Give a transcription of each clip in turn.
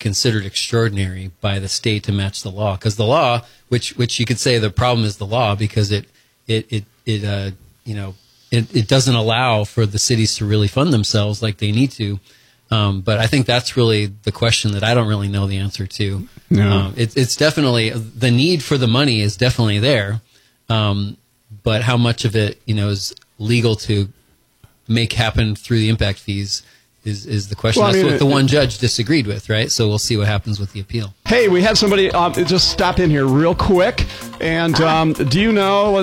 considered extraordinary by the state to match the law. Because the law, which you could say the problem is the law, because it doesn't allow for the cities to really fund themselves like they need to. But I think that's really the question that I don't really know the answer to. No. It's definitely, the need for the money is definitely there. But how much of it, is legal to make happen through the impact fees is the question. Well, that's what the one judge disagreed with, right? So we'll see what happens with the appeal. Hey, we had somebody just stop in here real quick. And do you know,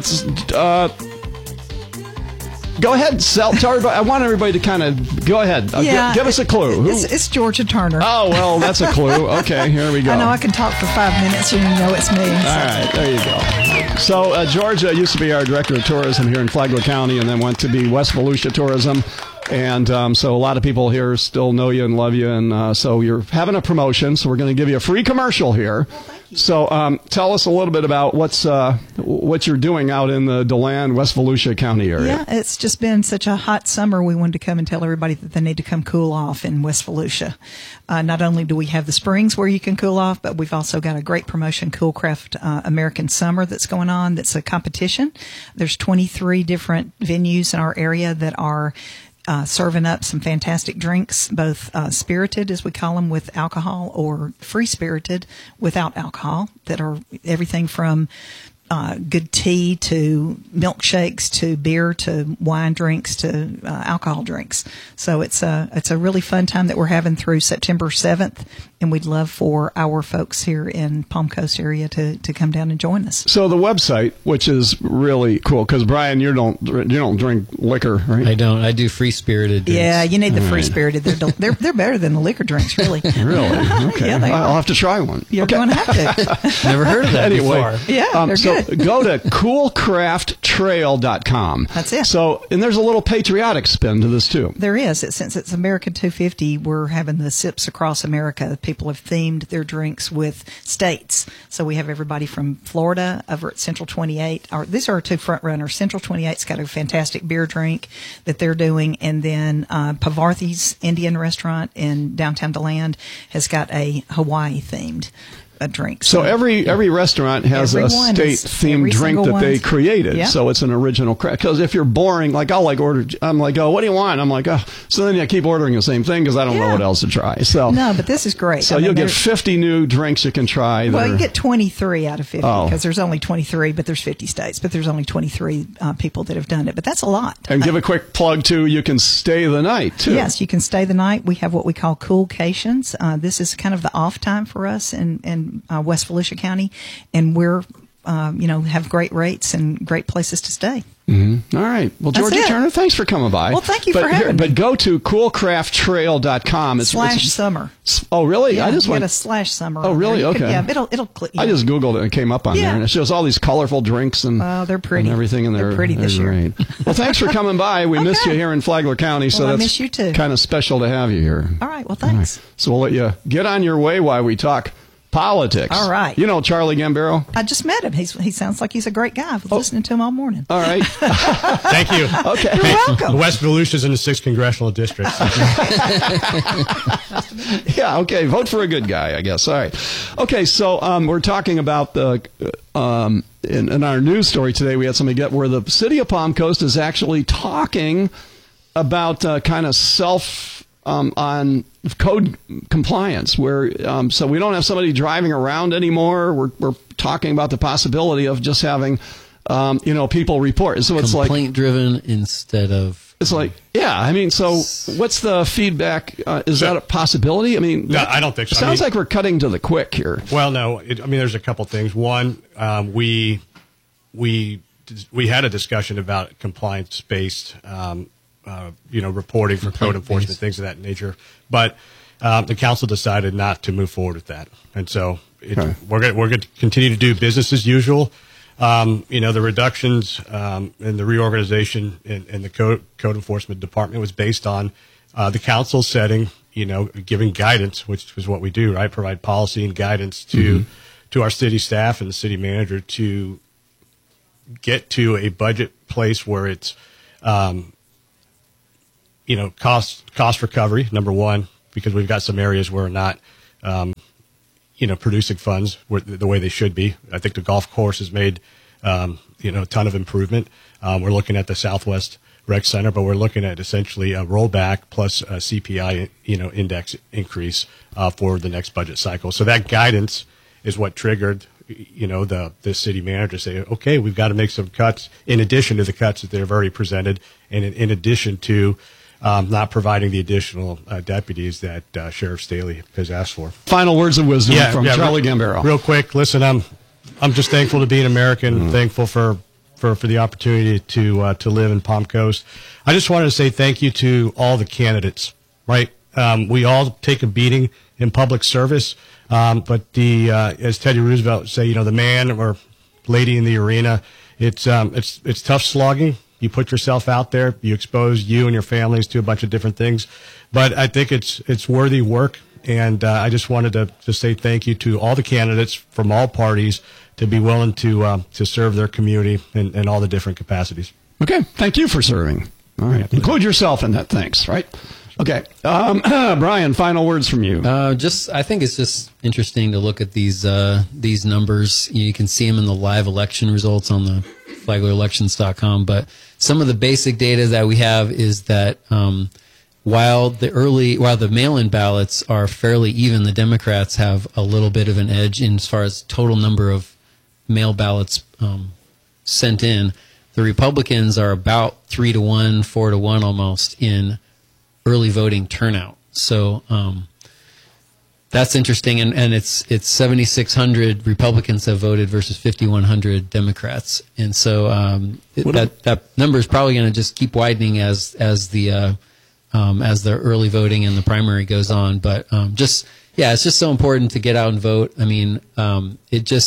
go ahead, tell everybody. I want everybody to kind of go ahead. Give us a clue. It's Georgia Turner. Oh, well, that's a clue. Okay, here we go. I know I can talk for 5 minutes and it's me. All right, there you go. So Georgia used to be our director of tourism here in Flagler County and then went to be West Volusia Tourism. And so a lot of people here still know you and love you. And so you're having a promotion, so we're going to give you a free commercial here. Well, thank you. So tell us a little bit about what you're doing out in the DeLand, West Volusia County area. Yeah, it's just been such a hot summer. We wanted to come and tell everybody that they need to come cool off in West Volusia. Not only do we have the springs where you can cool off, but we've also got a great promotion, Coolcraft American Summer, that's going on. That's a competition. There's 23 different venues in our area that are serving up some fantastic drinks, both spirited, as we call them, with alcohol, or free spirited without alcohol, that are everything from good tea to milkshakes to beer to wine drinks to alcohol drinks. So it's a really fun time that we're having through September 7th, and we'd love for our folks here in Palm Coast area to come down and join us. So the website, which is really cool, because Brian, you don't drink liquor, right? I don't. I do free spirited drinks. Yeah, you need the free spirited. They're better than the liquor drinks, really. Really? Okay. Yeah, I'll have to try one. You're going to have to. Never heard of that before. Yeah, they're good. Go to coolcrafttrail.com. That's it. So, and there's a little patriotic spin to this too. There is. Since it's American 250, we're having the Sips Across America. People have themed their drinks with states. So we have everybody from Florida over at Central 28. These are our two front runners. Central 28's got a fantastic beer drink that they're doing, and then Pavarthi's Indian restaurant in downtown DeLand has got a Hawaii themed drink. So every restaurant has a state-themed drink that they created. Yeah. So it's an original craft. Because if you're boring, like I'm like, what do you want? I'm like, oh. So then I keep ordering the same thing because I don't know what else to try. So no, but this is great. So you'll get 50 new drinks you can try. Well, you get 23 out of 50 because there's only 23, but there's 50 states, but there's only 23 people that have done it. But that's a lot. And give a quick plug too. You can stay the night too. Yes, you can stay the night. We have what we call Coolcations. This is kind of the off time for us and West Volusia County, and we're have great rates and great places to stay. Mm-hmm. All right. Well, Georgia Turner, thanks for coming by. Well, thank you for having me. But go to coolcrafttrail.com. /summer. Oh, really? Yeah, I just went /summer. Oh, really? Okay. Yeah, it'll click. I just Googled it and it came up on there, and it shows all these colorful drinks and they're pretty. And everything, and they're pretty this year. Great. Well, thanks for coming by. We missed you here in Flagler County, so I miss you too. Kind of special to have you here. All right. Well, thanks. Right. So we'll let you get on your way while we talk politics. All right. You know Charlie Gambaro? I just met him. He sounds like he's a great guy. I was listening to him all morning. All right. Thank you. Okay. You're welcome. West Volusia's in the 6th Congressional District. Yeah, okay. Vote for a good guy, I guess. All right. Okay, so we're talking about the in our news story today, we had something where the city of Palm Coast is actually talking about kind of on code compliance, where so we don't have somebody driving around anymore. We're talking about the possibility of just having people report. So it's complaint driven instead of. It's like, yeah. I mean, so what's the feedback? Is that a possibility? I mean, no, I don't think so. It sounds like we're cutting to the quick here. Well, no. There's a couple things. One, we had a discussion about compliance based. Reporting for code enforcement, things of that nature. But the council decided not to move forward with that, and so we're going to continue to do business as usual. The reductions and the reorganization in the code enforcement department was based on the council setting, giving guidance, which is what we do, right? Provide policy and guidance to our city staff and the city manager to get to a budget place where it's cost recovery, number one, because we've got some areas where we're not producing funds the way they should be. I think the golf course has made, a ton of improvement. We're looking at the Southwest Rec Center, but we're looking at essentially a rollback plus a CPI, index increase, for the next budget cycle. So that guidance is what triggered, the city manager say, okay, we've got to make some cuts in addition to the cuts that they've already presented, and in addition to not providing the additional deputies that Sheriff Staley has asked for. Final words of wisdom from Charlie Gambaro. Real quick, listen, I'm just thankful to be an American, thankful for the opportunity to live in Palm Coast. I just wanted to say thank you to all the candidates, right? We all take a beating in public service, but as Teddy Roosevelt would say, the man or lady in the arena, it's tough slogging. You put yourself out there, you expose you and your families to a bunch of different things, but I think it's worthy work. And I just wanted to say thank you to all the candidates from all parties to be willing to serve their community in all the different capacities. Okay, thank you for serving. All right, include yourself in that. Thanks. Right. Okay, Brian. Final words from you. I think it's just interesting to look at these numbers. You can see them in the live election results on the FlaglerElections.com. But some of the basic data that we have is that while the mail-in ballots are fairly even, the Democrats have a little bit of an edge in as far as total number of mail ballots sent in. The Republicans are about 3-1, 4-1 almost in early voting turnout. So that's interesting, and it's 7,600 Republicans have voted versus 5,100 Democrats, and so that number is probably going to just keep widening as the early voting and the primary goes on. But it's just so important to get out and vote. I mean, to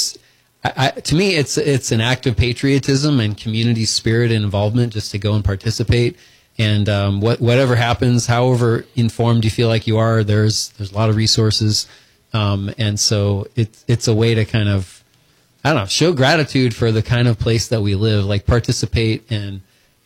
me, it's an act of patriotism and community spirit and involvement just to go and participate. And whatever happens, however informed you feel like you are, there's a lot of resources, and so it's a way to kind of, I don't know, show gratitude for the kind of place that we live. Like participate and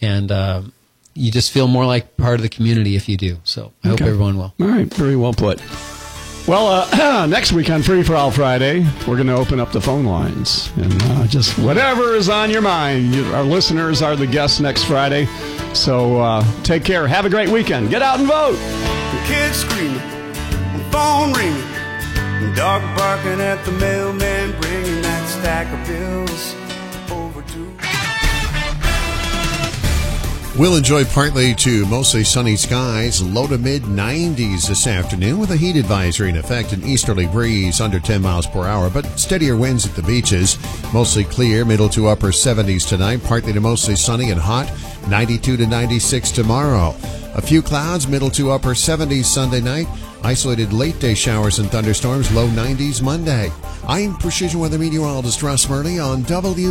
you just feel more like part of the community if you do. So I hope everyone will. All right, very well put. Well, next week on Free for All Friday, we're going to open up the phone lines and just whatever is on your mind. Our listeners are the guests next Friday. So take care. Have a great weekend. Get out and vote. The kids screaming, the phone ringing, dog barking at the mailman, bringing that stack of bills over to. We'll enjoy partly to mostly sunny skies, low to mid 90s this afternoon with a heat advisory in effect, an easterly breeze under 10 miles per hour, but steadier winds at the beaches. Mostly clear, middle to upper 70s tonight, partly to mostly sunny and hot, 92 to 96 tomorrow. A few clouds, middle to upper 70s Sunday night, isolated late day showers and thunderstorms, low 90s Monday. I'm Precision Weather Meteorologist Russ Murley on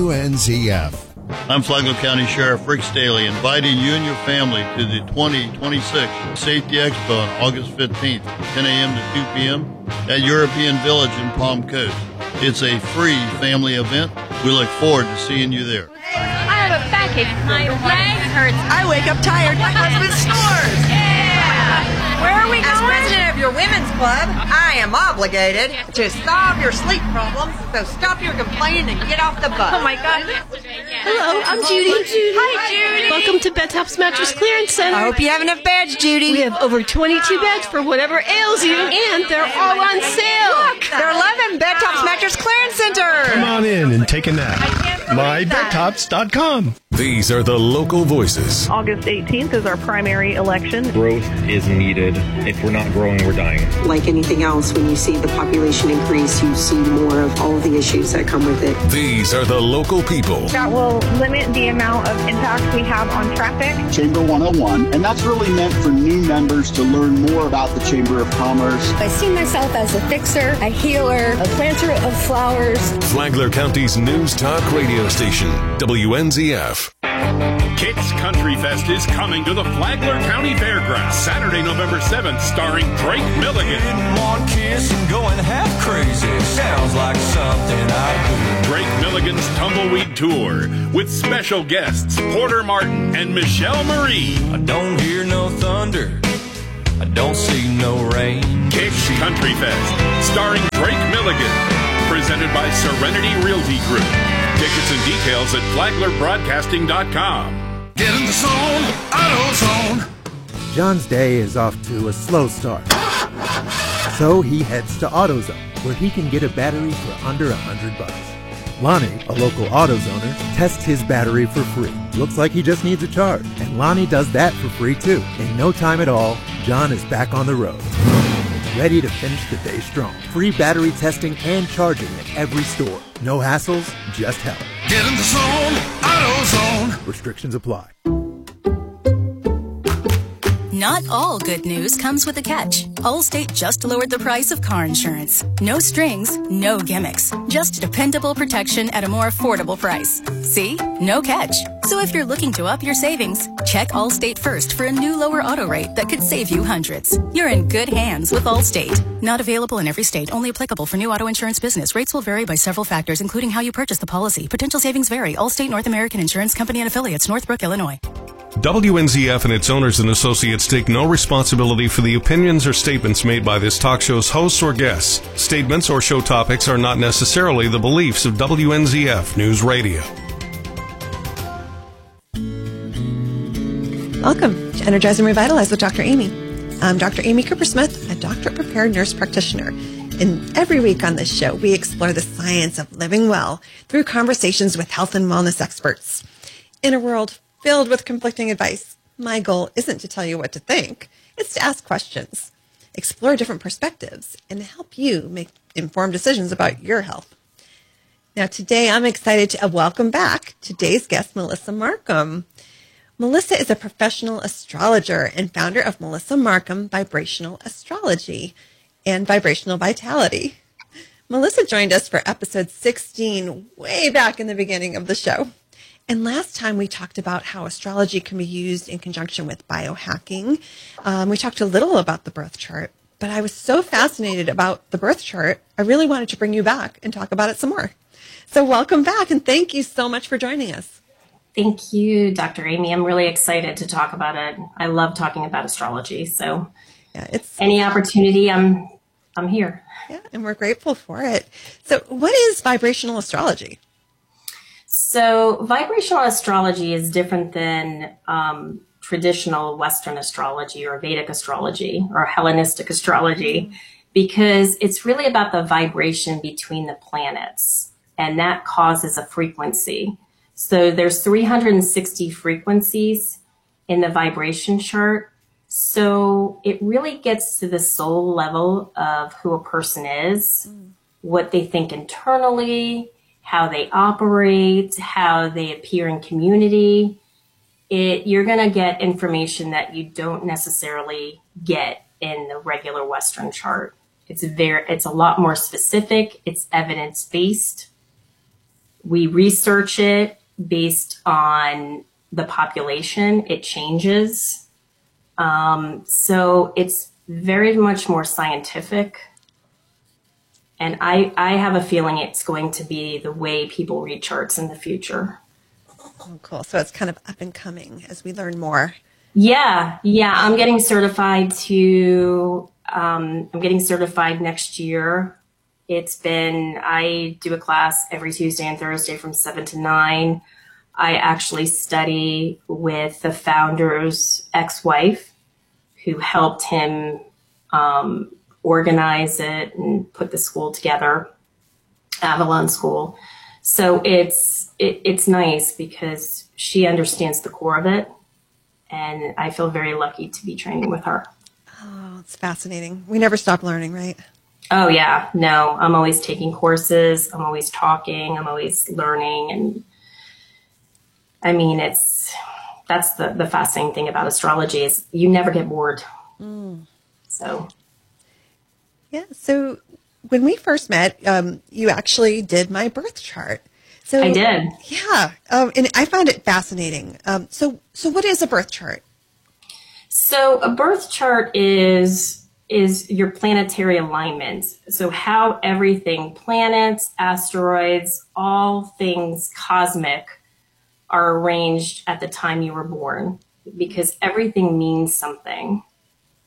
WNZF. I'm Flagler County Sheriff Rick Staley, inviting you and your family to the 2026 Safety Expo on August 15th, 10 a.m. to 2 p.m. at European Village in Palm Coast. It's a free family event. We look forward to seeing you there. I have a backache. My leg hurts. I wake up tired. My husband snores. Yeah. Where are we going? As president of your women's club, I am obligated to solve your sleep problems. So stop your complaining and get off the bus. Oh my God. Hello, I'm Judy. Hi, Judy. Welcome to Bed Tops Mattress Clearance Center. I hope you have enough beds, Judy. We have over 22 beds for whatever ails you, and they're all on sale. Look, they're 11 Bed Tops Mattress Clearance Center. Come on in and take a nap. MyBedTops.com. These are the local voices. August 18th is our primary election. Growth is needed. If we're not growing, we're dying. Like anything else, when you see the population increase, you see more of all of the issues that come with it. These are the local people. That will limit the amount of impact we have on traffic. Chamber 101, and that's really meant for new members to learn more about the Chamber of Commerce. I see myself as a fixer, a healer, a planter of flowers. Flagler County's News Talk radio station, WNZF. Kicks Country Fest is coming to the Flagler County Fairgrounds Saturday, November 7th, starring Drake Milligan. One kiss and going half crazy sounds like something I do. Drake Milligan's Tumbleweed Tour with special guests Porter Martin and Michelle Marie. I don't hear no thunder. I don't see no rain. Kicks Country Fest starring Drake Milligan Milligan. Presented by Serenity Realty Group. Tickets and details at flaglerbroadcasting.com. Get in the zone, AutoZone. John's day is off to a slow start. So he heads to AutoZone, where he can get a battery for under $100. Lonnie, a local AutoZoner, tests his battery for free. Looks like he just needs a charge, and Lonnie does that for free too. In no time at all, John is back on the road, ready to finish the day strong. Free battery testing and charging at every store. No hassles, just help. Get in the zone, AutoZone. Restrictions apply. Not all good news comes with a catch. Allstate just lowered the price of car insurance. No strings, no gimmicks. Just dependable protection at a more affordable price. See? No catch. So if you're looking to up your savings, check Allstate first for a new lower auto rate that could save you hundreds. You're in good hands with Allstate. Not available in every state. Only applicable for new auto insurance business. Rates will vary by several factors, including how you purchase the policy. Potential savings vary. Allstate North American Insurance Company and Affiliates, Northbrook, Illinois. WNZF and its owners and associates take no responsibility for the opinions or statements made by this talk show's hosts or guests. Statements or show topics are not necessarily the beliefs of WNZF News Radio. Welcome to Energize and Revitalize with Dr. Amy. I'm Dr. Amy Cooper-Smith, a doctorate-prepared nurse practitioner. And every week on this show, we explore the science of living well through conversations with health and wellness experts. In a world filled with conflicting advice, my goal isn't to tell you what to think. It's to ask questions, explore different perspectives, and help you make informed decisions about your health. Now, today I'm excited to welcome back today's guest, Melissa Markham. Melissa is a professional astrologer and founder of Melissa Markham Vibrational Astrology and Vibrational Vitality. Melissa joined us for episode 16, way back in the beginning of the show. And last time we talked about how astrology can be used in conjunction with biohacking. We talked a little about the birth chart, but I was so fascinated about the birth chart, I really wanted to bring you back and talk about it some more. So welcome back, and thank you so much for joining us. Thank you, Dr. Amy. I'm really excited to talk about it. I love talking about astrology, so any opportunity, I'm here. Yeah, and we're grateful for it. So what is vibrational astrology? So vibrational astrology is different than traditional Western astrology or Vedic astrology or Hellenistic astrology because it's really about the vibration between the planets, and that causes a frequency. So there's 360 frequencies in the vibration chart. So it really gets to the soul level of who a person is, what they think internally, how they operate, how they appear in community. You're going to get information that you don't necessarily get in the regular Western chart. It's a lot more specific. It's evidence-based. We research it based on the population. It changes. So it's very much more scientific. And I have a feeling it's going to be the way people read charts in the future. Oh, cool. So it's kind of up and coming as we learn more. Yeah. I'm getting certified next year. I do a class every Tuesday and Thursday from 7 to 9. I actually study with the founder's ex-wife who helped him organize it and put the school together, Avalon School. So it's nice because she understands the core of it, and I feel very lucky to be training with her. Oh, it's fascinating. We never stop learning, right? Oh yeah, no, I'm always taking courses. I'm always talking. I'm always learning, and I mean that's the fascinating thing about astrology is you never get bored. So. Yeah. So when we first met, you actually did my birth chart. So I did. Yeah. And I found it fascinating. So what is a birth chart? So a birth chart is your planetary alignment. So how everything, planets, asteroids, all things cosmic are arranged at the time you were born, because everything means something.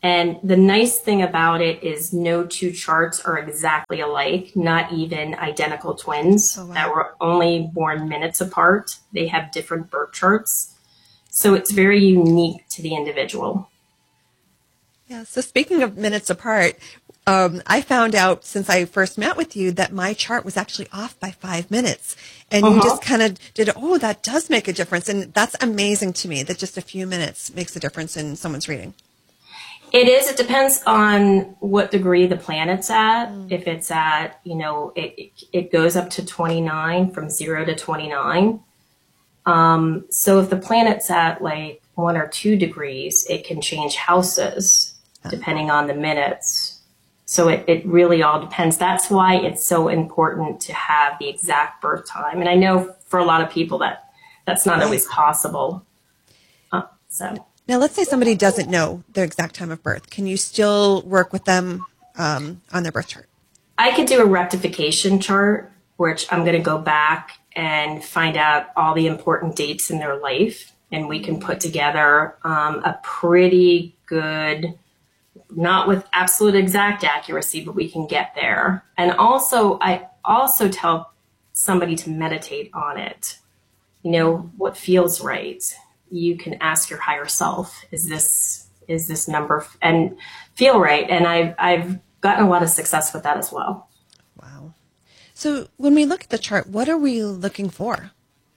And the nice thing about it is no two charts are exactly alike, not even identical twins that were only born minutes apart. They have different birth charts. So it's very unique to the individual. Yeah. So speaking of minutes apart, I found out since I first met with you that my chart was actually off by 5 minutes. And you just kind of did, that does make a difference. And that's amazing to me that just a few minutes makes a difference in someone's reading. It is. It depends on what degree the planet's at. If it's at, it goes up to 29, from 0 to 29. So if the planet's at like 1 or 2 degrees, it can change houses depending on the minutes. So it really all depends. That's why it's so important to have the exact birth time. And I know for a lot of people that's not always possible. Now, let's say somebody doesn't know their exact time of birth. Can you still work with them on their birth chart? I could do a rectification chart, which I'm going to go back and find out all the important dates in their life. And we can put together a pretty good, not with absolute exact accuracy, but we can get there. And also, I also tell somebody to meditate on it. What feels right. You can ask your higher self, is this number, and feel right. And I've gotten a lot of success with that as well. Wow. So when we look at the chart, what are we looking for?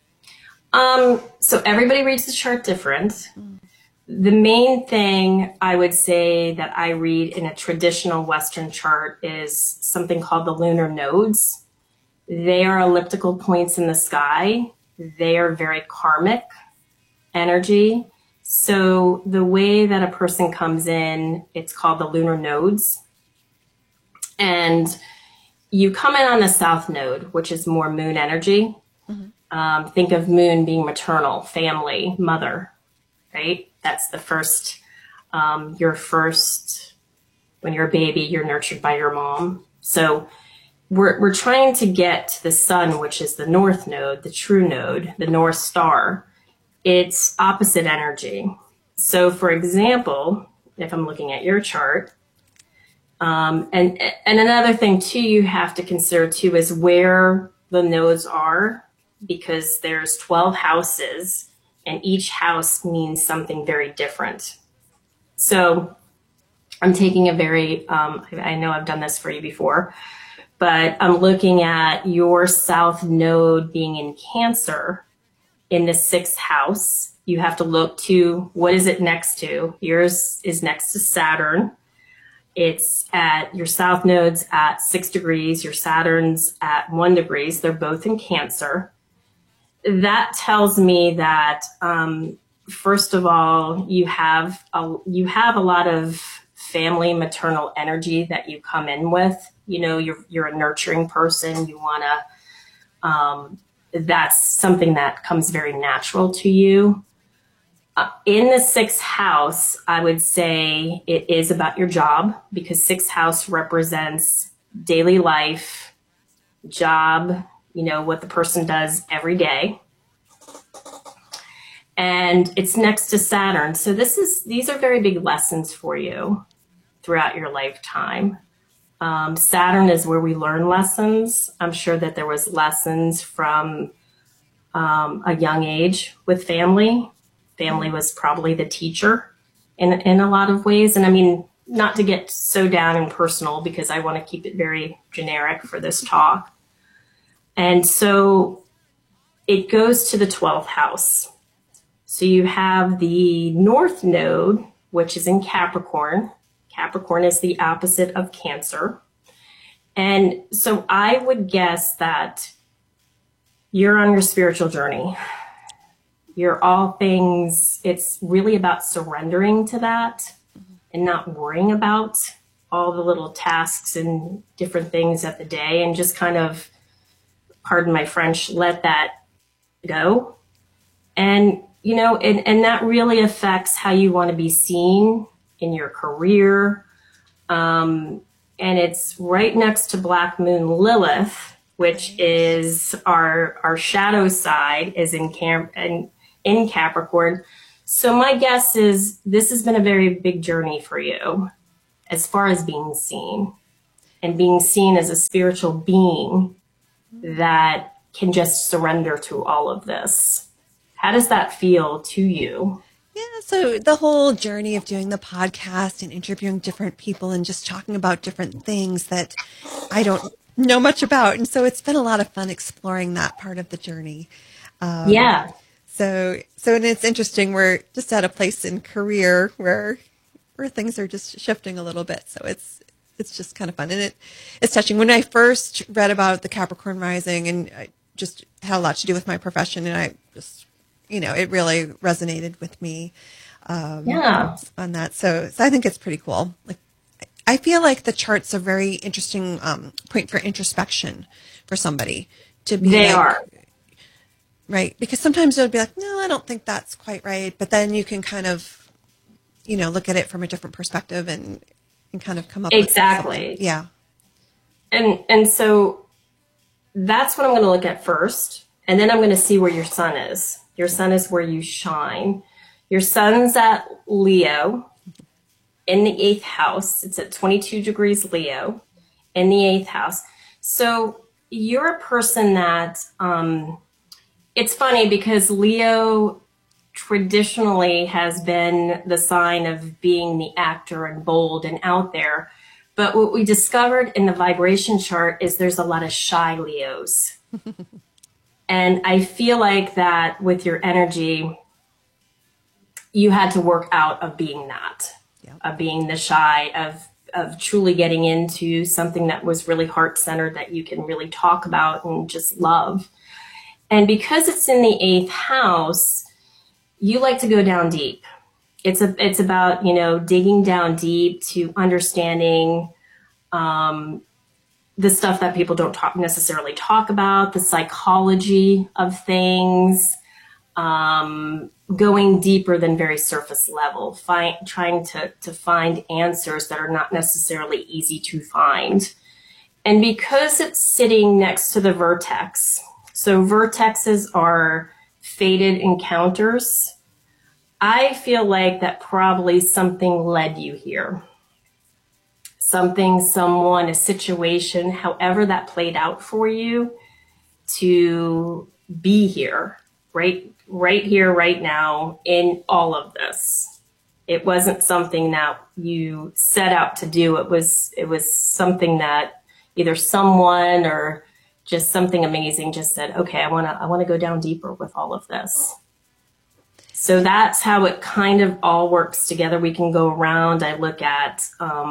So everybody reads the chart different. The main thing I would say that I read in a traditional Western chart is something called the lunar nodes. They are elliptical points in the sky. They are very karmic energy. So the way that a person comes in, it's called the lunar nodes. And you come in on the south node, which is more moon energy. Think of moon being maternal, family, mother, right? That's the first, when you're a baby, you're nurtured by your mom. So we're trying to get to the sun, which is the north node, the true node, the North Star. It's opposite energy. So for example, if I'm looking at your chart, and another thing too, you have to consider too, is where the nodes are, because there's 12 houses and each house means something very different. So I'm taking a very, I know I've done this for you before, but I'm looking at your south node being in Cancer in the 6th house. You have to look to, what is it next to? Yours is next to Saturn. It's at, your south node's at 6 degrees, your Saturn's at 1 degree. They're both in Cancer. That tells me that, first of all, you have a lot of family maternal energy that you come in with. You're a nurturing person. You want to, that's something that comes very natural to you. In the 6th house, I would say it is about your job, because 6th house represents daily life, job, what the person does every day. And it's next to Saturn. So these are very big lessons for you throughout your lifetime. Saturn is where we learn lessons. I'm sure that there was lessons from a young age with family. Family was probably the teacher in a lot of ways. And I mean, not to get so down and personal, because I want to keep it very generic for this talk. And so it goes to the 12th house. So you have the North Node, which is in Capricorn. Capricorn is the opposite of Cancer. And so I would guess that you're on your spiritual journey. You're all things, it's really about surrendering to that and not worrying about all the little tasks and different things at the day, and just kind of, pardon my French, let that go. And, and that really affects how you want to be seen in your career. And it's right next to Black Moon Lilith, which is our shadow side, is in Capricorn. So my guess is this has been a very big journey for you as far as being seen and being seen as a spiritual being that can just surrender to all of this. How does that feel to you? Yeah, so the whole journey of doing the podcast and interviewing different people and just talking about different things that I don't know much about. And so it's been a lot of fun exploring that part of the journey. Yeah. So and it's interesting. We're just at a place in career where things are just shifting a little bit. So it's just kind of fun. And it's touching. When I first read about the Capricorn rising, and I just had a lot to do with my profession, and I just, it really resonated with me on that. So I think it's pretty cool. Like, I feel like the chart's a very interesting point for introspection for somebody to be. They are. Right. Because sometimes they'll be like, no, I don't think that's quite right. But then you can kind of, look at it from a different perspective and kind of come up exactly. with yeah. And so that's what I'm going to look at first. And then I'm going to see where your sun is. Your sun is where you shine. Your sun's at Leo in the 8th house. It's at 22 degrees Leo in the 8th house. So you're a person that, it's funny because Leo traditionally has been the sign of being the actor and bold and out there. But what we discovered in the vibration chart is there's a lot of shy Leos. And I feel like that with your energy, you had to work out of being that, of being the shy, of truly getting into something that was really heart-centered that you can really talk about and just love. And because it's in the 8th house, you like to go down deep. It's about, digging down deep to understanding the stuff that people don't necessarily talk about, the psychology of things, going deeper than very surface level, trying to find answers that are not necessarily easy to find. And because it's sitting next to the vertex, so vertexes are fated encounters, I feel like that probably something led you here. Something, someone, a situation, however that played out for you to be here, right here, right now, in all of this. It wasn't something that you set out to do. It was something that either someone or just something amazing just said, okay, I want to go down deeper with all of this. So that's how it kind of all works together. We can go around. I look at,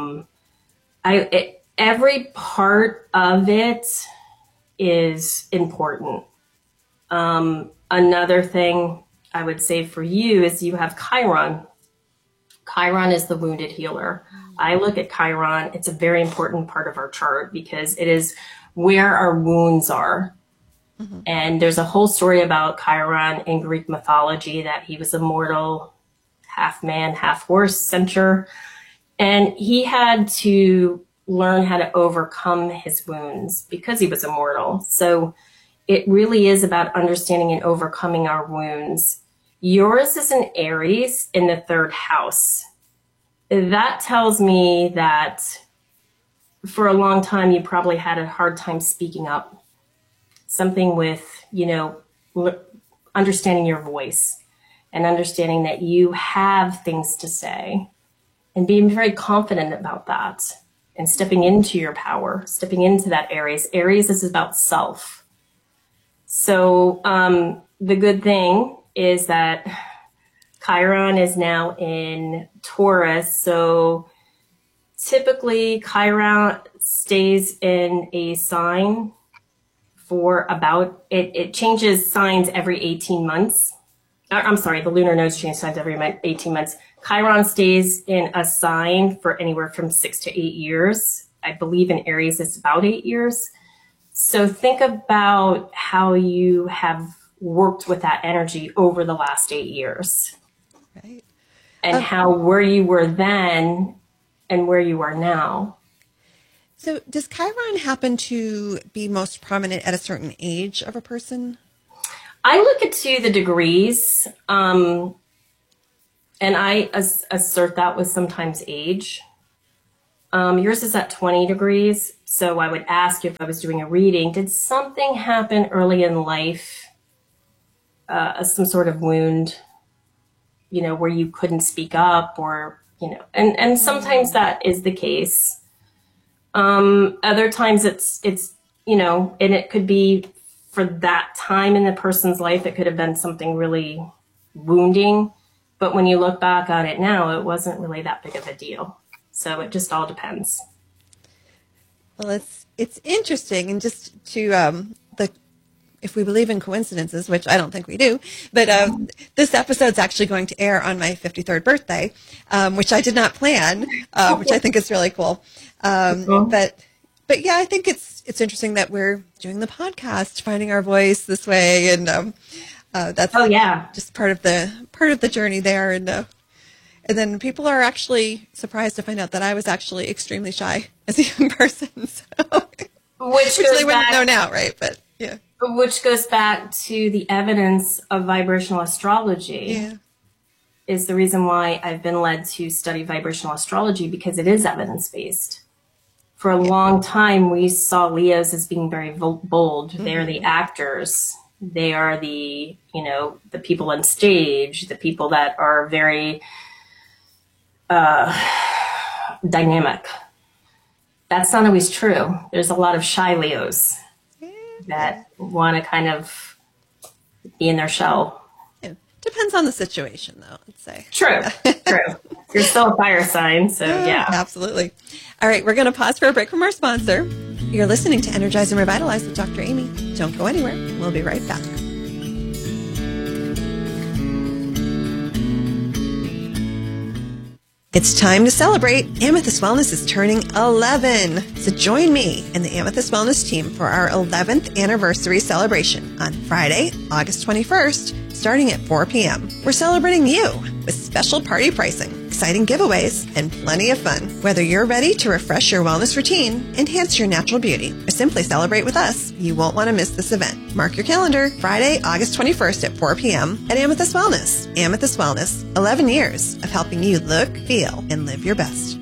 every part of it is important. Another thing I would say for you is you have Chiron. Chiron is the wounded healer. I look at Chiron. It's a very important part of our chart because it is where our wounds are. Mm-hmm. And there's a whole story about Chiron in Greek mythology that he was a mortal, half man, half horse, centaur. And he had to learn how to overcome his wounds because he was immortal. So it really is about understanding and overcoming our wounds. Yours is an Aries in the 3rd house. That tells me that for a long time, you probably had a hard time speaking up. Something with, understanding your voice and understanding that you have things to say and being very confident about that and stepping into your power, stepping into that Aries. Aries is about self. So the good thing is that Chiron is now in Taurus. So typically Chiron stays in a sign for about, it changes signs every 18 months. I'm sorry, the lunar nodes change signs every 18 months. Chiron stays in a sign for anywhere from 6 to 8 years. I believe in Aries it's about 8 years. So think about how you have worked with that energy over the last 8 years. Right. And how where you were then and where you are now. So does Chiron happen to be most prominent at a certain age of a person? I look at the degrees. And I assert that with sometimes age. Yours is at 20 degrees. So I would ask you, if I was doing a reading, did something happen early in life, some sort of wound, where you couldn't speak up, or, and sometimes that is the case. Other times it's, and it could be for that time in the person's life, it could have been something really wounding. But when you look back at it now, it wasn't really that big of a deal. So it just all depends. Well, it's interesting, and just to if we believe in coincidences, which I don't think we do, but this episode's actually going to air on my 53rd birthday, which I did not plan, which I think is really cool. But yeah, I think it's interesting that we're doing the podcast, finding our voice this way, and that's just part of the journey there, and then people are actually surprised to find out that I was actually extremely shy as a young person, so which they wouldn't know now, right? But yeah. Which goes back to the evidence of vibrational astrology. Is the reason why I've been led to study vibrational astrology, because it is evidence-based. For a long time, we saw Leos as being very bold. Mm-hmm. They're the actors. They are the people on stage, the people that are very dynamic. That's not always true. There's a lot of shy Leos that want to kind of be in their shell. Yeah. Depends on the situation, though, I'd say. True. You're still a fire sign, so yeah. Absolutely. All right, we're going to pause for a break from our sponsor. You're listening to Energize and Revitalize with Dr. Amy. Don't go anywhere. We'll be right back. It's time to celebrate. Amethyst Wellness is turning 11. So join me and the Amethyst Wellness team for our 11th anniversary celebration on Friday, August 21st, starting at 4 p.m. We're celebrating you with special party pricing, exciting giveaways, and plenty of fun. Whether you're ready to refresh your wellness routine, enhance your natural beauty, or simply celebrate with us, you won't want to miss this event. Mark your calendar, Friday, August 21st at 4 p.m. at Amethyst Wellness. Amethyst Wellness, 11 years of helping you look, feel, and live your best.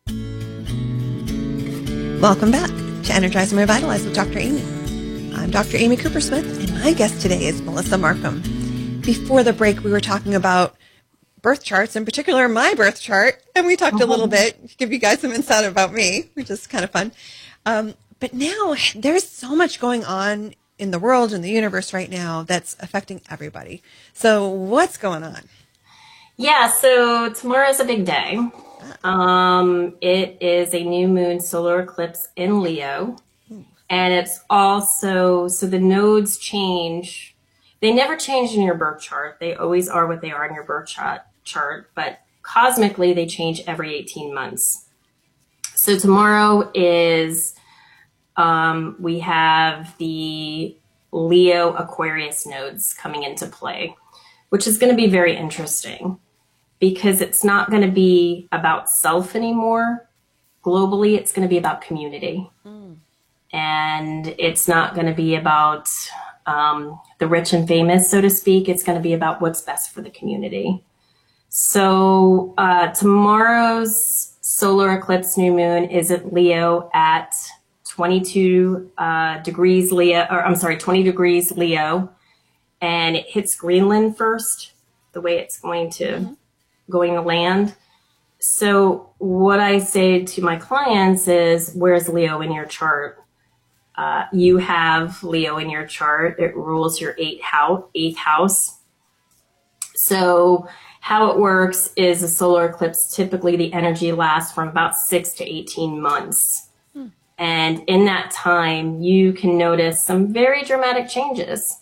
Welcome back to Energize and Revitalize with Dr. Amy. I'm Dr. Amy Cooper-Smith, and my guest today is Melissa Markham. Before the break, we were talking about birth charts, in particular my birth chart, and we talked a little bit, give you guys some insight about me, which is kind of fun. But now there's so much going on in the world and the universe right now that's affecting everybody. So what's going on? Yeah, so tomorrow's a big day. It is a new moon solar eclipse in Leo. And it's also, so the nodes change. They never change in your birth chart. They always are what they are in your birth chart. But cosmically, they change every 18 months. So tomorrow is, we have the Leo Aquarius nodes coming into play, which is going to be very interesting because it's not going to be about self anymore. Globally, it's going to be about community. And it's not going to be about the rich and famous, so to speak. It's going to be about what's best for the community. So tomorrow's solar eclipse new moon is at Leo at 22 degrees Leo, or I'm sorry, 20 degrees Leo. And it hits Greenland first, the way it's going to land. So what I say to my clients is, where's Leo in your chart? You have Leo in your chart. It rules your eighth house. So how it works is a solar eclipse, typically the energy lasts from about 6 to 18 months. And in that time, you can notice some very dramatic changes.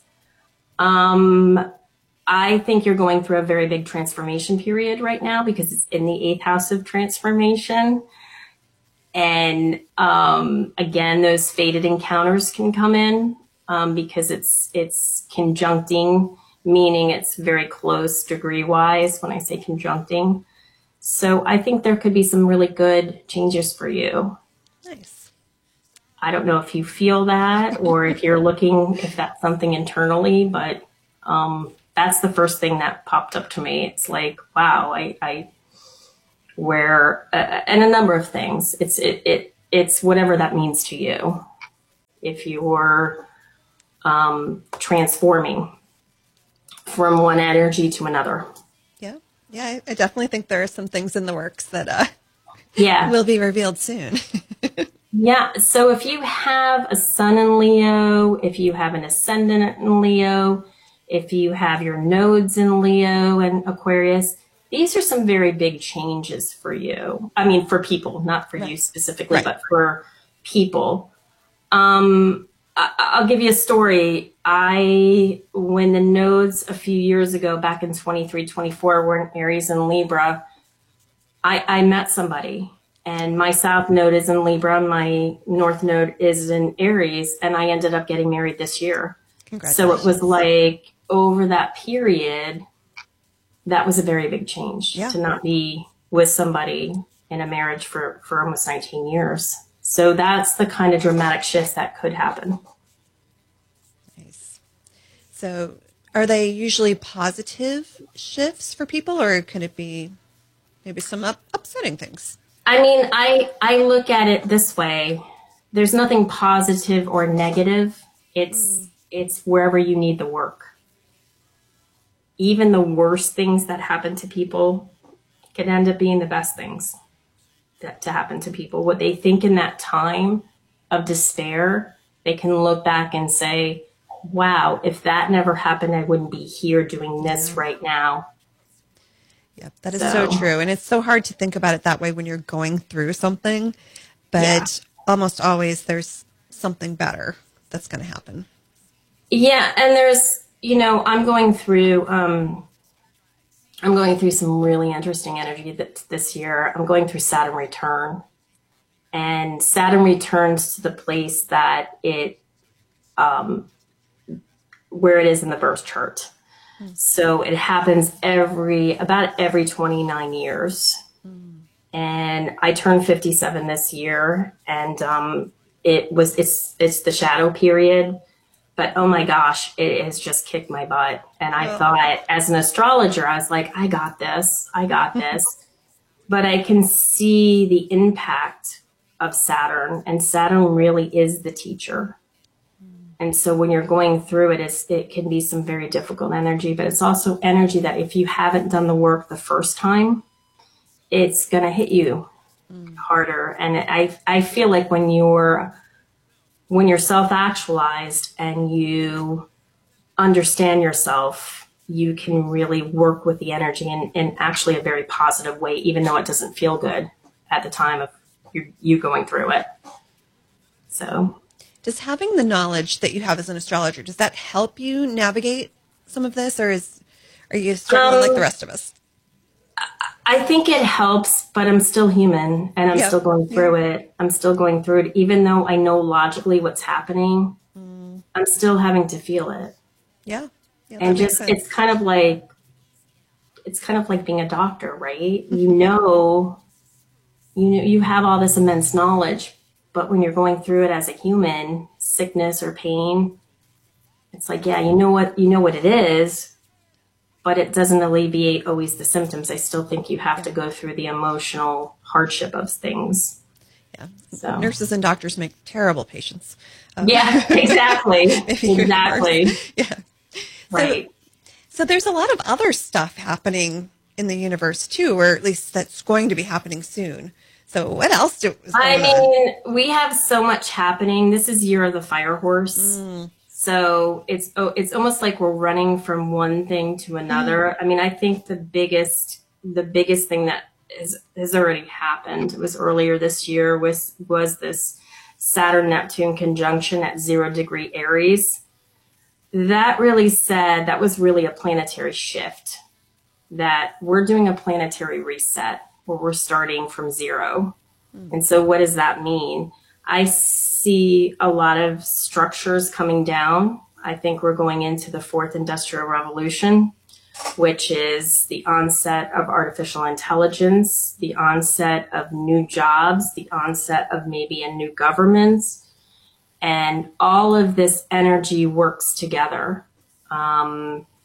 I think you're going through a very big transformation period right now because it's in the 8th house of transformation. And again, those fated encounters can come in because it's conjuncting, meaning it's very close degree-wise when I say conjuncting. So I think there could be some really good changes for you. Nice. I don't know if you feel that or if you're looking, if that's something internally, but that's the first thing that popped up to me. It's like, wow, and a number of things. It's whatever that means to you. If you're transforming from one energy to another. Yeah, I definitely think there are some things in the works that yeah, will be revealed soon. Yeah, so if you have a sun in Leo, if you have an ascendant in Leo, if you have your nodes in Leo and Aquarius, these are some very big changes for you. I mean, for people, not for you specifically, but for people. I'll give you a story. When the nodes a few years ago, back in 23, 24, were in Aries and Libra, I met somebody, and my south node is in Libra, my north node is in Aries, and I ended up getting married this year. So it was like, over that period, that was a very big change to not be with somebody in a marriage for almost 19 years. So that's the kind of dramatic shifts that could happen. Nice. So are they usually positive shifts for people, or could it be maybe some upsetting things? I mean, I look at it this way. There's nothing positive or negative. It's wherever you need the work. Even the worst things that happen to people can end up being the best things to happen to people. What they think in that time of despair, they can look back and say, wow, if that never happened, I wouldn't be here doing this right now. Yep, that is so true. And it's so hard to think about it that way when you're going through something, but almost always there's something better that's going to happen. Yeah, and there's, I'm going through some really interesting energy this year. I'm going through Saturn return, and Saturn returns to the place that where it is in the birth chart. So it happens about every 29 years. And I turned 57 this year, and it's the shadow period. But oh my gosh, it has just kicked my butt. And I thought, as an astrologer, I was like, I got this. But I can see the impact of Saturn, and Saturn really is the teacher. And so when you're going through it, it can be some very difficult energy, but it's also energy that if you haven't done the work the first time, it's going to hit you harder. And I feel like when you're self-actualized and you understand yourself, you can really work with the energy in actually a very positive way, even though it doesn't feel good at the time of you going through it. So, does having the knowledge that you have as an astrologer, does that help you navigate some of this, or are you struggling like the rest of us? I think it helps, but I'm still human, and I'm still going through it. I'm still going through it. Even though I know logically what's happening, I'm still having to feel it. Yeah. And it's kind of like being a doctor, right? You have all this immense knowledge, but when you're going through it as a human, sickness or pain, it's like, you know what it is, but it doesn't alleviate always the symptoms. I still think you have to go through the emotional hardship of things. Yeah. So nurses and doctors make terrible patients. Yeah, exactly. Exactly. Yeah. Right. So there's a lot of other stuff happening in the universe too, or at least that's going to be happening soon. So what else is going on? We have so much happening. This is Year of the Fire Horse. So it's almost like we're running from one thing to another. I mean, I think the biggest thing that has already happened was earlier this year was this Saturn-Neptune conjunction at 0 degree Aries. That was really a planetary shift, that we're doing a planetary reset where we're starting from zero. And so what does that mean? I see a lot of structures coming down. I think we're going into the fourth industrial revolution, which is the onset of artificial intelligence, the onset of new jobs, the onset of maybe a new government. And all of this energy works together.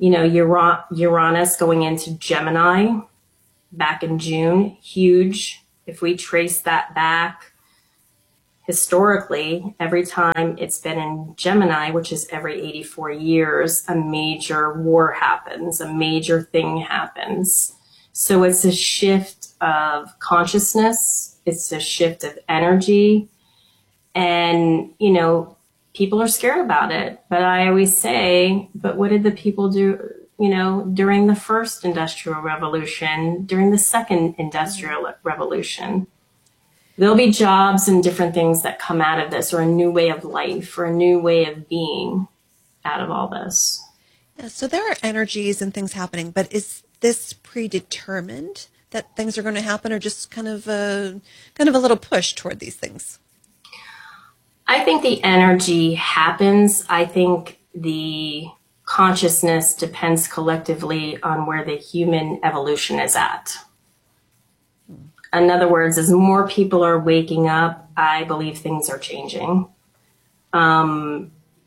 Uranus going into Gemini back in June, huge. If we trace that back historically, every time it's been in Gemini, which is every 84 years, a major war happens, a major thing happens. So it's a shift of consciousness. It's a shift of energy. And, people are scared about it. But I always say, but what did the people do, during the first industrial revolution, during the second industrial revolution? There'll be jobs and different things that come out of this, or a new way of life, or a new way of being out of all this. Yeah, so there are energies and things happening, but is this predetermined that things are going to happen, or just kind of a little push toward these things? I think the energy happens. I think the consciousness depends collectively on where the human evolution is at. In other words, as more people are waking up, I believe things are changing. And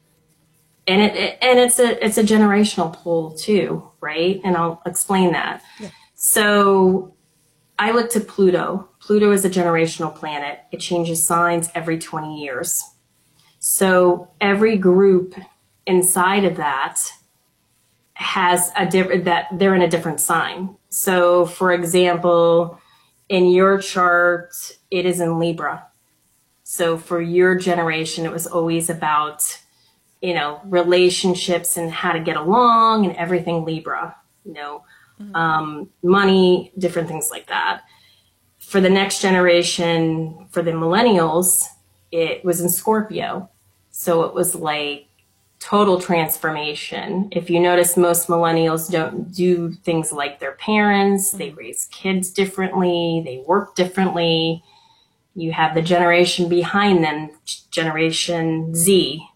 it's a generational pull too, right? And I'll explain that. Yeah. So I looked at Pluto. Pluto is a generational planet. It changes signs every 20 years. So every group inside of that has that they're in a different sign. So for example, in your chart, it is in Libra. So for your generation, it was always about, relationships and how to get along and everything Libra, money, different things like that. For the next generation, for the millennials, it was in Scorpio. So it was like total transformation. If you notice, most millennials don't do things like their parents. They raise kids differently. They work differently. You have the generation behind them, Generation Z.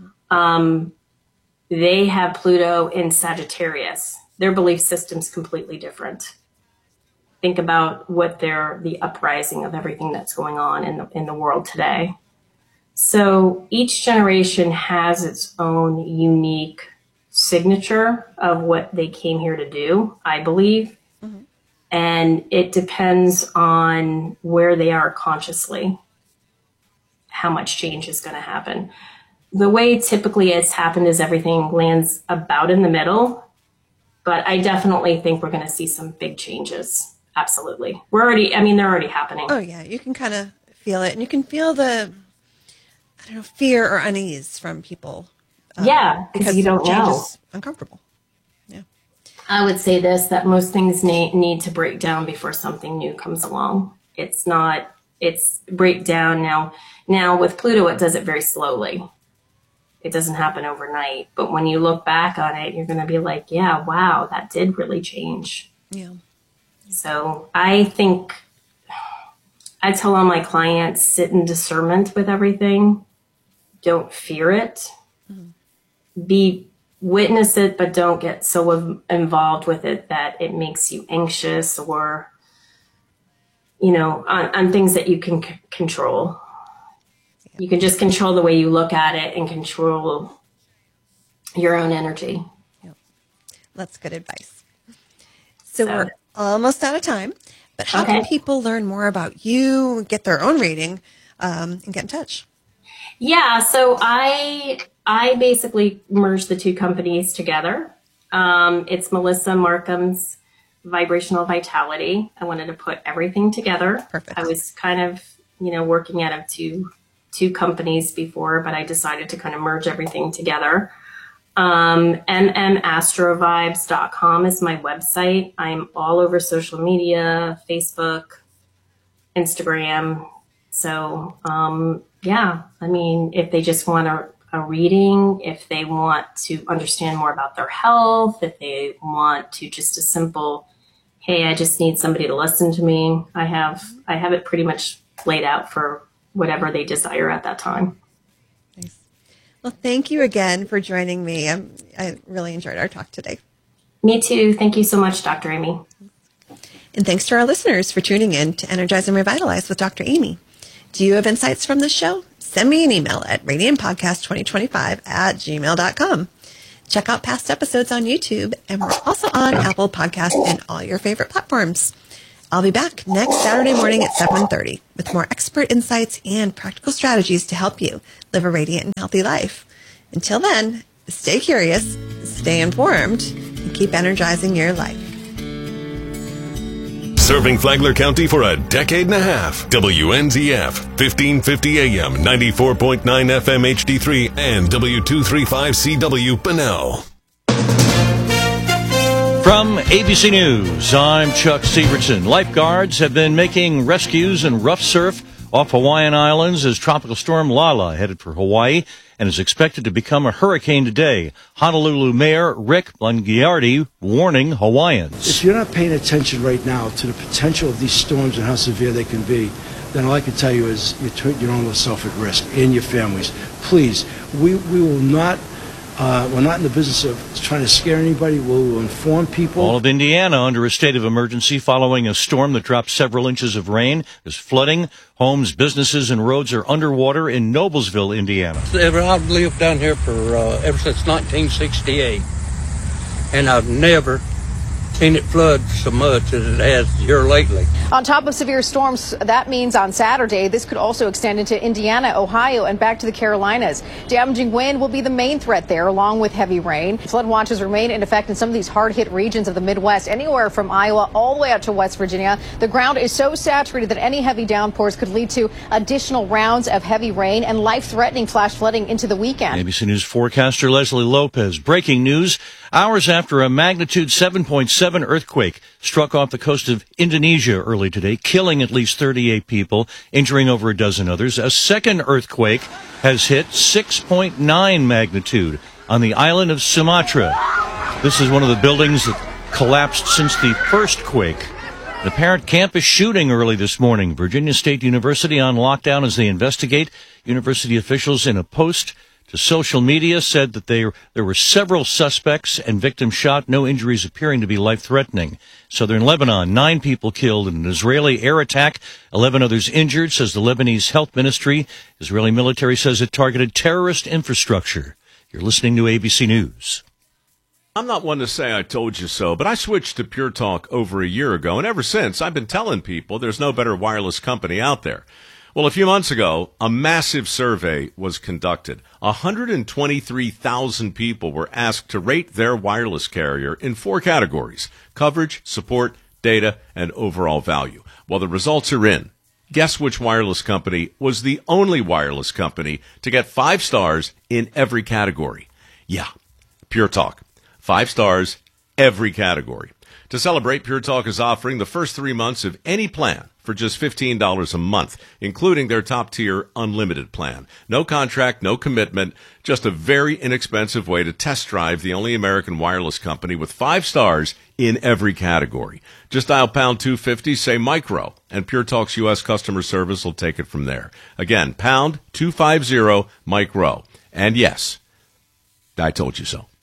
They have Pluto in Sagittarius. Their belief system's completely different. Think about what the uprising of everything that's going on in the world today. So each generation has its own unique signature of what they came here to do, I believe. Mm-hmm. And it depends on where they are consciously, how much change is going to happen. The way typically it's happened is everything lands about in the middle. But I definitely think we're going to see some big changes. Absolutely. They're already happening. Oh, yeah. You can kind of feel it. And you can feel the fear or unease from people. Because you don't know. Is uncomfortable. Yeah. I would say that most things need to break down before something new comes along. It's breakdown now. Now with Pluto, it does it very slowly. It doesn't happen overnight. But when you look back on it, you're going to be like, yeah, wow, that did really change. Yeah. So I think I tell all my clients, sit in discernment with everything. Don't fear it. Mm-hmm. Witness it, but don't get so involved with it that it makes you anxious or, on things that you can control. Yeah. You can just control the way you look at it and control your own energy. Yep. That's good advice. So we're almost out of time, but how can people learn more about you, get their own reading, and get in touch? Yeah, so I basically merged the two companies together. It's Melissa Markham's Vibrational Vitality. I wanted to put everything together. Perfect. I was kind of, working out of two companies before, but I decided to kind of merge everything together. MMastrovibes.com is my website. I'm all over social media, Facebook, Instagram. So, if they just want a reading, if they want to understand more about their health, if they want to just a simple, hey, I just need somebody to listen to me, I have it pretty much laid out for whatever they desire at that time. Nice. Well, thank you again for joining me. I really enjoyed our talk today. Me too. Thank you so much, Dr. Amy. And thanks to our listeners for tuning in to Energize and Revitalize with Dr. Amy. Do you have insights from this show? Send me an email at radiantpodcast2025@gmail.com. Check out past episodes on YouTube, and we're also on Apple Podcasts and all your favorite platforms. I'll be back next Saturday morning at 7:30 with more expert insights and practical strategies to help you live a radiant and healthy life. Until then, stay curious, stay informed, and keep energizing your life. Serving Flagler County for a decade and a half. WNZF, 1550 AM, 94.9 FM HD3, and W235CW Bunnell. From ABC News, I'm Chuck Severson. Lifeguards have been making rescues in rough surf off Hawaiian Islands as Tropical Storm Lala headed for Hawaii and is expected to become a hurricane today. Honolulu Mayor Rick Blangiardi warning Hawaiians. If you're not paying attention right now to the potential of these storms and how severe they can be, then all I can tell you is you put your own self at risk and your families. Please, we will not. We're not in the business of trying to scare anybody. We'll inform people. All of Indiana under a state of emergency following a storm that dropped several inches of rain. There's flooding. Homes, businesses, and roads are underwater in Noblesville, Indiana. I've lived down here for ever since 1968, and I've never seen it flood so much as it has here lately. On top of severe storms, that means on Saturday, this could also extend into Indiana, Ohio, and back to the Carolinas. Damaging wind will be the main threat there, along with heavy rain. Flood watches remain in effect in some of these hard-hit regions of the Midwest, anywhere from Iowa all the way out to West Virginia. The ground is so saturated that any heavy downpours could lead to additional rounds of heavy rain and life-threatening flash flooding into the weekend. ABC News forecaster Leslie Lopez. Breaking news. Hours after a magnitude 7.7 earthquake struck off the coast of Indonesia early today, killing at least 38 people, injuring over a dozen others. A second earthquake has hit 6.9 magnitude on the island of Sumatra. This is one of the buildings that collapsed since the first quake. An apparent campus shooting early this morning. Virginia State University on lockdown as they investigate. University officials in a post to social media said that there were several suspects and victims shot, no injuries appearing to be life-threatening. Southern Lebanon, 9 people killed in an Israeli air attack, 11 others injured, says the Lebanese Health Ministry. Israeli military says it targeted terrorist infrastructure. You're listening to ABC News. I'm not one to say I told you so, but I switched to Pure Talk over a year ago, and ever since I've been telling people there's no better wireless company out there. Well, a few months ago, a massive survey was conducted. 123,000 people were asked to rate their wireless carrier in 4 categories: coverage, support, data, and overall value. Well, the results are in. Guess which wireless company was the only wireless company to get 5 stars in every category? Yeah, Pure Talk. 5 stars, every category. To celebrate, Pure Talk is offering the first 3 months of any plan for just $15 a month, including their top-tier unlimited plan. No contract, no commitment, just a very inexpensive way to test drive the only American wireless company with 5 stars in every category. Just dial pound 250, say micro, and Pure Talk's U.S. customer service will take it from there. Again, pound 250 micro. And yes, I told you so.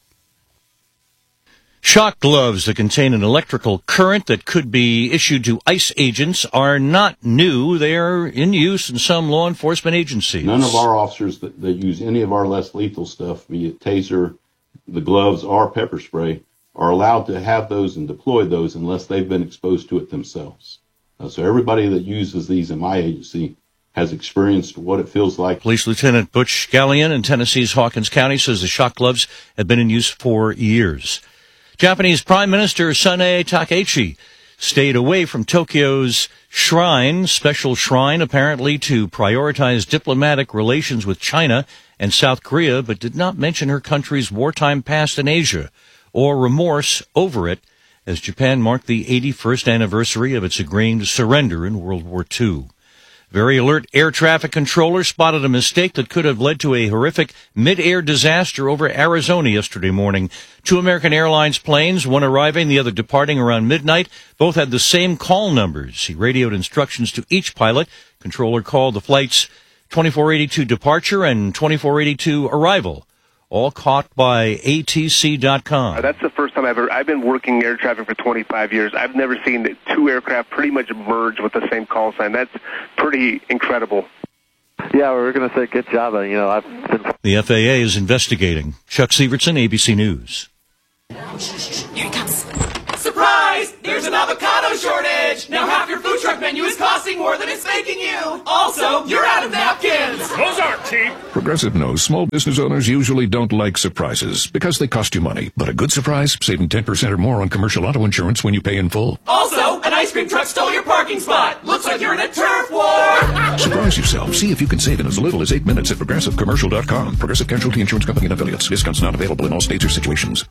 Shock gloves that contain an electrical current that could be issued to ICE agents are not new. They are in use in some law enforcement agencies. None of our officers that use any of our less lethal stuff, be it taser, the gloves, or pepper spray, are allowed to have those and deploy those unless they've been exposed to it themselves. So everybody that uses these in my agency has experienced what it feels like. Police Lieutenant Butch Gallion in Tennessee's Hawkins County says the shock gloves have been in use for years. Japanese Prime Minister Sanae Takaichi stayed away from Tokyo's special shrine apparently to prioritize diplomatic relations with China and South Korea, but did not mention her country's wartime past in Asia or remorse over it as Japan marked the 81st anniversary of its agreeing to surrender in World War II. Very alert air traffic controller spotted a mistake that could have led to a horrific mid-air disaster over Arizona yesterday morning. 2 American Airlines planes, one arriving, the other departing around midnight, both had the same call numbers. He radioed instructions to each pilot. Controller called the flights 2482 departure and 2482 arrival, all caught by ATC.com. That's the first time I've been working air traffic for 25 years. I've never seen 2 aircraft pretty much merge with the same call sign. That's pretty incredible. Yeah, we're going to say good job. I've been... The FAA is investigating. Chuck Sievertson, ABC News. Here he comes. Surprise! There's an avocado shortage! Now half your food truck menu is costing more than it's making you! Also, you're out of napkins! Those aren't cheap! Progressive knows small business owners usually don't like surprises because they cost you money. But a good surprise, saving 10% or more on commercial auto insurance when you pay in full. Also, an ice cream truck stole your parking spot! Looks like you're in a turf war! Surprise yourself. See if you can save in as little as 8 minutes at ProgressiveCommercial.com. Progressive Casualty Insurance Company and Affiliates. Discounts not available in all states or situations.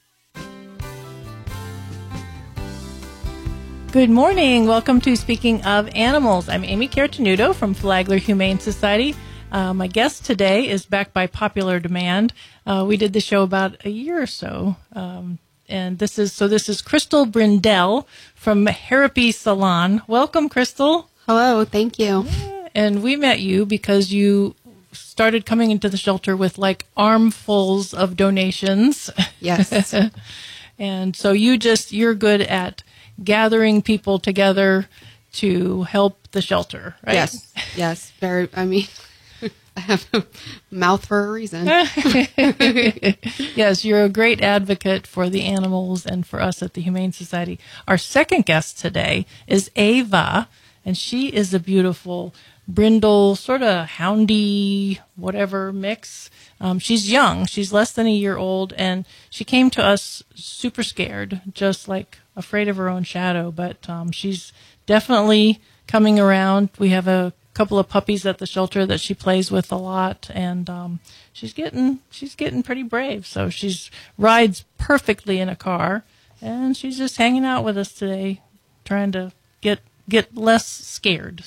Good morning. Welcome to Speaking of Animals. I'm Amy Cartenuto from Flagler Humane Society. My guest today is back by popular demand. We did the show about a year or so. And this is Crystal Brindell from Therapy Salon. Welcome, Crystal. Hello. Thank you. And we met you because you started coming into the shelter with like armfuls of donations. Yes. And so you're good at gathering people together to help the shelter, right? Yes. Very, I have a mouth for a reason. Yes, you're a great advocate for the animals and for us at the Humane Society. Our second guest today is Ava, and she is a beautiful brindle, sort of houndy, whatever mix. She's young. She's less than a year old, and she came to us super scared, just like afraid of her own shadow, but she's definitely coming around. We have a couple of puppies at the shelter that she plays with a lot, and she's getting pretty brave. So she's rides perfectly in a car, and she's just hanging out with us today, trying to get less scared.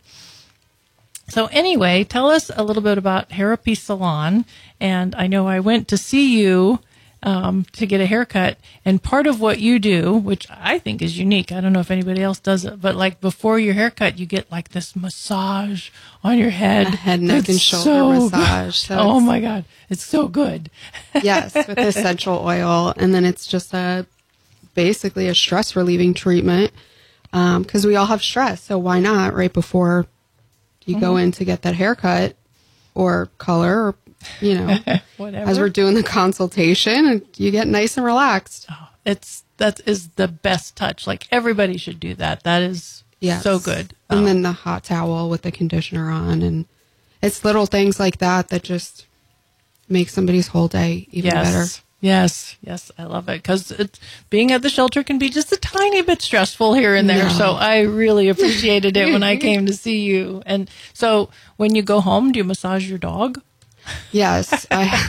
So anyway, tell us a little bit about Therapy Salon. And I know I went to see you to get a haircut, and part of what you do, which I think is unique, I don't know if anybody else does it, but like before your haircut, you get like this massage on your head. A head, neck, and shoulder massage. So oh my God, it's so good. Yes, with essential oil, and then it's just basically a stress relieving treatment because we all have stress. So why not right before you go in to get that haircut or color or whatever. As we're doing the consultation, and you get nice and relaxed. Oh, that is the best touch. Like everybody should do that. That is so good. And then the hot towel with the conditioner on, and it's little things like that just make somebody's whole day even better. Yes, I love it because being at the shelter can be just a tiny bit stressful here and there. No. So I really appreciated it when I came to see you. And so when you go home, do you massage your dog? Yes.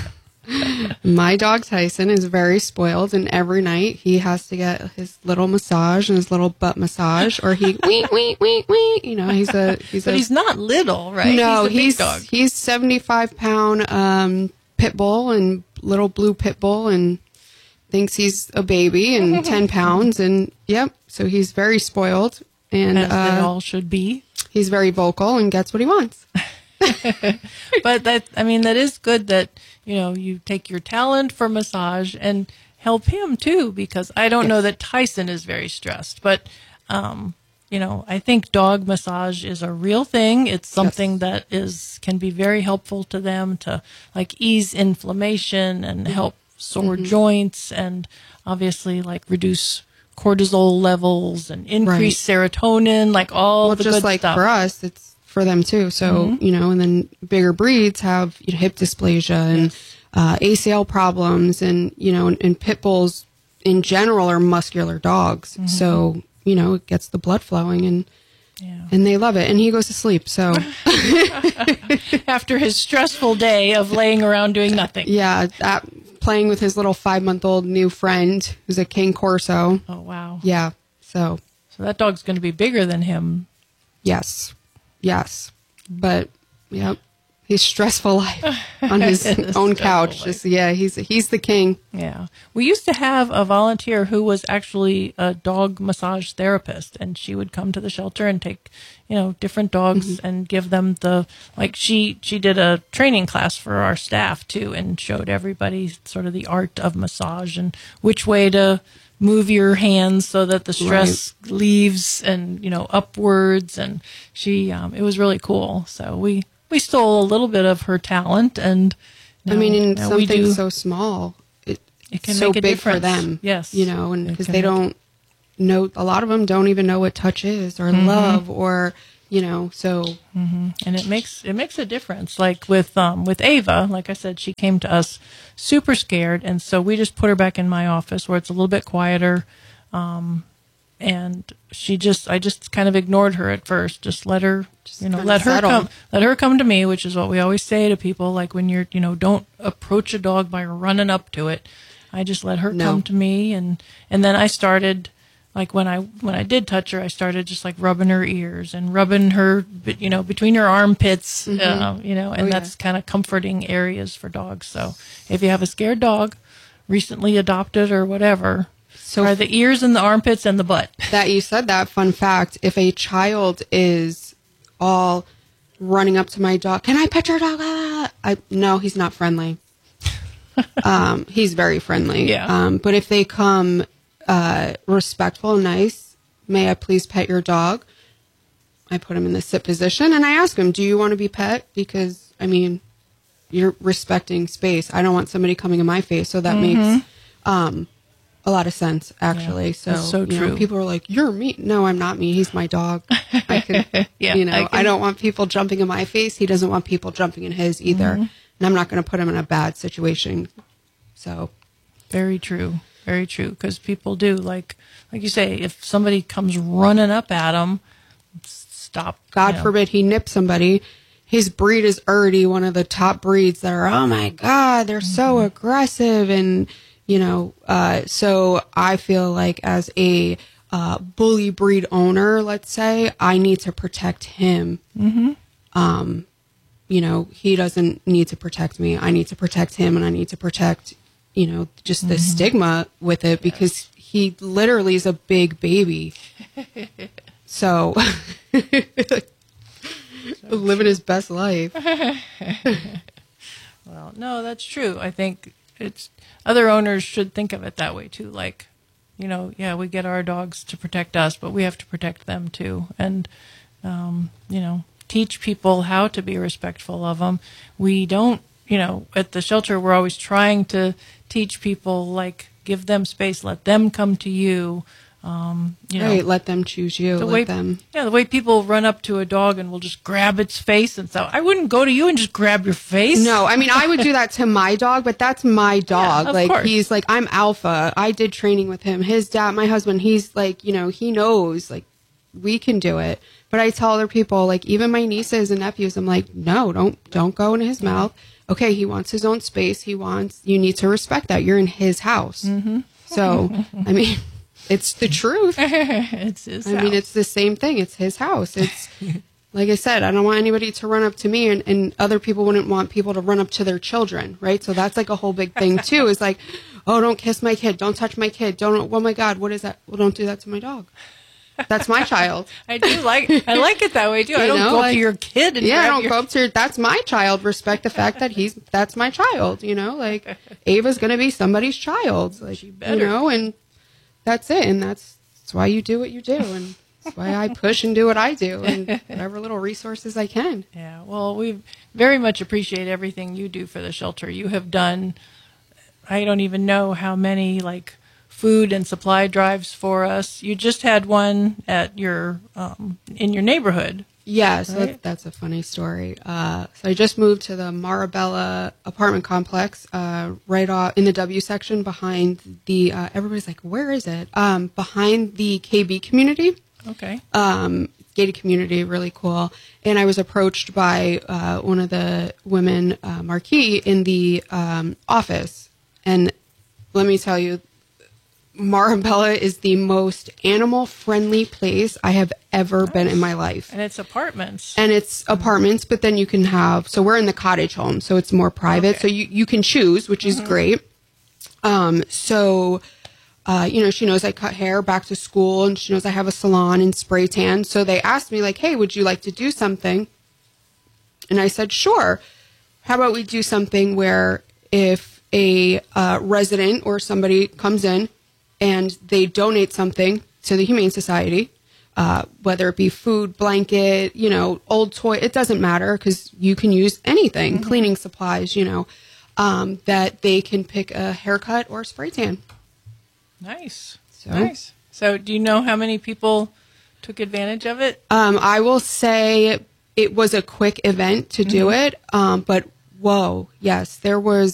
My dog Tyson is very spoiled, and every night he has to get his little massage and his little butt massage, or he wee. But he's not little, right? No, he's a big dog. He's 75-pound pit bull and little blue pit bull, and thinks he's a baby and 10 pounds, and so he's very spoiled, and as they all should be. He's very vocal and gets what he wants. But that is good that, you take your talent for massage and help him too, because I don't know that Tyson is very stressed, but, I think dog massage is a real thing. It's something that can be very helpful to them to like ease inflammation and help sore joints, and obviously like reduce cortisol levels and increase serotonin, like all the good stuff. Just like for us, it's for them too. So, and then bigger breeds have hip dysplasia and ACL problems, and, and pit bulls in general are muscular dogs. So, it gets the blood flowing, and they love it. And he goes to sleep. So after his stressful day of laying around doing nothing. Yeah. Playing with his little 5-month-old new friend who's a King Corso. Oh, wow. Yeah. So that dog's going to be bigger than him. Yes. But, his stressful life on his own couch. He's the king. Yeah. We used to have a volunteer who was actually a dog massage therapist, and she would come to the shelter and take, different dogs and give them she did a training class for our staff too, and showed everybody sort of the art of massage and which way to move your hands so that the stress leaves and, upwards. And she, it was really cool. So we we stole a little bit of her talent, and I mean, in we something do. so small, It can so make a big for difference. them. Yes. You know, and It because can they make- don't know, a lot of them don't even know what touch is or Mhm. love or, you know, so. And it makes a difference. Like with Ava, like I said, she came to us super scared, and so we just put her back in my office where it's a little bit quieter. And I just kind of ignored her at first. Just let her, let her come to me, which is what we always say to people. Like when you're, don't approach a dog by running up to it. I just let her come to me, and then I started, like when I did touch her, I started just like rubbing her ears and rubbing her, between her armpits, and that's kind of comforting areas for dogs. So if you have a scared dog, recently adopted or whatever, try the ears and the armpits and the butt. That you said that, fun fact, if a child is all running up to my dog, can I pet your dog? No, he's not friendly. He's very friendly. Yeah. But if they come respectful, nice, may I please pet your dog? I put him in the sit position and I ask him, do you want to be pet? Because, I mean, you're respecting space. I don't want somebody coming in my face. So that makes a lot of sense, actually. Yeah, so, that's so true. People are like, you're me. No, I'm not me. He's my dog. I can, I don't want people jumping in my face. He doesn't want people jumping in his either. And I'm not going to put him in a bad situation. So. Very true. Very true. Because people do, like you say, if somebody comes running up at him, stop. God forbid he nips somebody. His breed is already one of the top breeds that are, oh my God, they're so aggressive. And, so I feel like as a bully breed owner, let's say, I need to protect him. He doesn't need to protect me. I need to protect him, and I need to protect, just the stigma with it, because he literally is a big baby. So living his best life. Well, no, that's true. I think other owners should think of it that way too. Like, we get our dogs to protect us, but we have to protect them too. And, teach people how to be respectful of them. We don't, at the shelter, we're always trying to teach people, like, give them space, let them come to you. Right, let them choose you. The way people run up to a dog and will just grab its face, and so I wouldn't go to you and just grab your face. No, I mean, I would do that to my dog, but that's my dog. Yeah, of course. He's like, I'm alpha. I did training with him. His dad, my husband, he's like, he knows, like, we can do it. But I tell other people, like, even my nieces and nephews, I'm like, no, don't go in his mouth. Okay, he wants his own space. You need to respect that. You're in his house. So, I mean, it's the truth. It's his house. I mean, it's the same thing. It's his house. It's, like I said, I don't want anybody to run up to me, and other people wouldn't want people to run up to their children, right? So that's like a whole big thing too, is like, oh, don't kiss my kid. Don't touch my kid. Oh my God, what is that? Well, don't do that to my dog. That's my child. I like it that way too. I don't go up to your kid and I don't go up to that's my child. Respect the fact that that's my child, like Ava's going to be somebody's child. Like, she better. And that's it. And that's why you do what you do. And that's why I push and do what I do, and whatever little resources I can. Yeah. Well, we very much appreciate everything you do for the shelter. You have done, I don't even know how many, like, food and supply drives for us. You just had one at your in your neighborhood. Yeah, so right? that's a funny story. So I just moved to the Marabella apartment complex, right off in the W section behind the. Everybody's like, "Where is it?" Behind the KB community. Okay. Gated community, really cool. And I was approached by one of the women, Marquis, in the office, and let me tell you, Marabella is the most animal-friendly place I have ever been in my life. And it's apartments. But then you can have, so we're in the cottage home, so it's more private. Okay. So you can choose, which is great. She knows I cut hair back to school, and she knows I have a salon and spray tan. So they asked me, like, hey, would you like to do something? And I said, sure. How about we do something where if a resident or somebody comes in, and they donate something to the Humane Society, whether it be food, blanket, old toy, it doesn't matter because you can use anything, cleaning supplies, that they can pick a haircut or a spray tan. Nice. Nice. So do you know how many people took advantage of it? I will say it was a quick event to do it. But whoa, yes, there was